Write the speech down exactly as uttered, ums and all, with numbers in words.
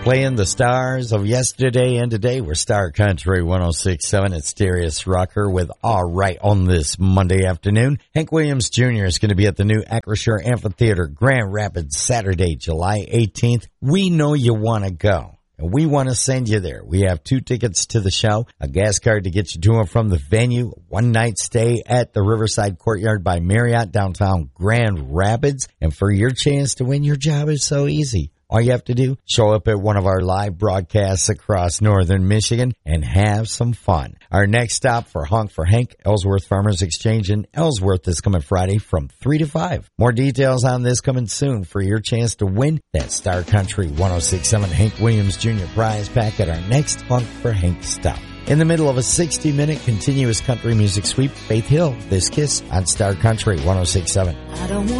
Playing the stars of yesterday and today. We're Star Country one oh six point seven. It's Darius Rucker with All Right on this Monday afternoon. Hank Williams Junior is going to be at the new Acrisure Amphitheater, Grand Rapids, Saturday, July eighteenth. We know you want to go, and we want to send you there. We have two tickets to the show, a gas card to get you to and from the venue, one night stay at the Riverside Courtyard by Marriott, downtown Grand Rapids. And for your chance to win, your job is so easy. All you have to do, show up at one of our live broadcasts across northern Michigan and have some fun. Our next stop for Honk for Hank, Ellsworth Farmers Exchange in Ellsworth, is coming Friday from three to five. More details on this coming soon for your chance to win that Star Country one oh six point seven Hank Williams Junior prize pack at our next Honk for Hank stop. In the middle of a sixty-minute continuous country music sweep, Faith Hill, This Kiss on Star Country one oh six point seven. I don't want